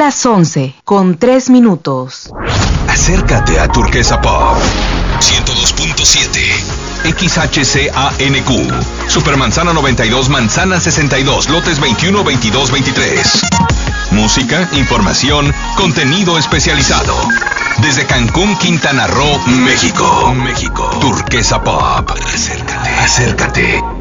las 11:03. Acércate a Turquesa Pop 102.7 XHCANQ Supermanzana 92, Manzana 62, lotes 21, 22, 23. Música, información, contenido especializado. Desde Cancún, Quintana Roo, México. Turquesa Pop. Acércate.